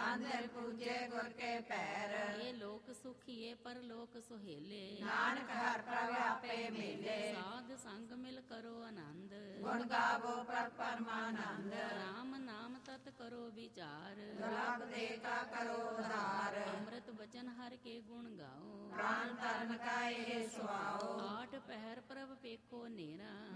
ਮੰਦਿਰ ਪੂਜੇ ਗੁਰ ਕੇ ਪੈਰ। ਇਹ ਲੋਕ ਸੁਖੀਏ ਪਰਲੋਕ ਸੁਹੇਲੇ, ਨਾਨਕ ਹਰ ਪ੍ਰਭ ਆਪੇ ਮੇਲੇ। ਸਾਧ ਸੰਗ ਮਿਲ ਕਰੋ ਆਨੰਦ, ਗੁਣ ਗਾਵੋ ਪ੍ਰਭ ਪਰਮਾਨੰਦ। ਰਾਮ ਨਾਮ ਤਤ ਕਰੋ ਵਿਚਾਰ, ਦੁਰਲਭ ਦੇ ਕਾ ਕਰੋ ਉਧਾਰ। ਅੰਮ੍ਰਿਤ ਬਚਨ ਹਰ ਕੇ ਗੁਣ ਗਾਓ, ਪ੍ਰਾਨ ਤਰਨ ਕਾ ਇਹ ਸੁਆਓ। ਆਠ ਪਹਿਰ ਪ੍ਰਭ ਪੇਖੋ ਨੇਰਾ,